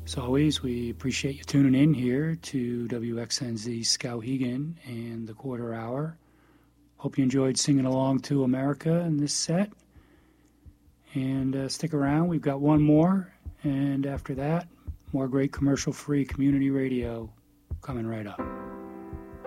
As always, we appreciate you tuning in here to WXNZ Skowhegan and the Quarter Hour. Hope you enjoyed singing along to America in this set. And stick around, we've got one more. And after that, more great commercial-free community radio coming right up.